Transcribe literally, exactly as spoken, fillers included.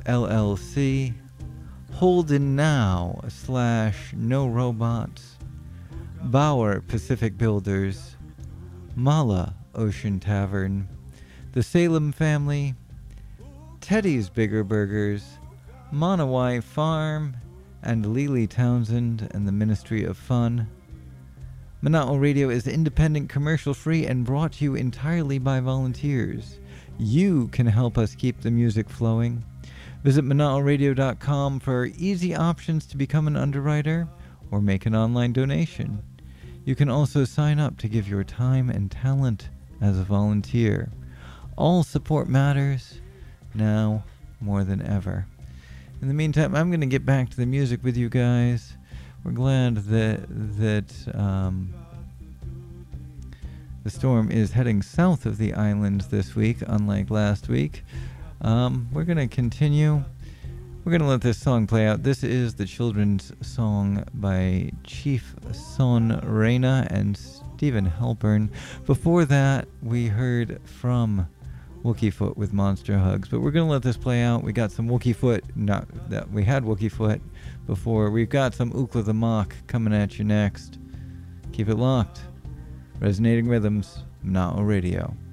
L L C, Holden Now slash No Robots, Bauer Pacific Builders, Mala Ocean Tavern, The Salem Family, Teddy's Bigger Burgers, Monowai Farm, and Lily Townsend and the Ministry of Fun. Mana'o Radio is independent, commercial-free, and brought to you entirely by volunteers. You can help us keep the music flowing. Visit mana'o radio dot com for easy options to become an underwriter or make an online donation. You can also sign up to give your time and talent as a volunteer. All support matters, now more than ever. In the meantime, I'm going to get back to the music with you guys. We're glad that that um, the storm is heading south of the islands this week, unlike last week. Um, we're going to continue. We're going to let this song play out. This is the children's song by Chief Son Reina and Stephen Halpern. Before that, we heard from Wookiefoot with Monster Hugs. But we're going to let this play out. We got some Wookiefoot. Not that we had Wookiefoot before. We've got some Ookla the Mock coming at you next. Keep it locked. Resonating Rhythms, Mana'o Radio.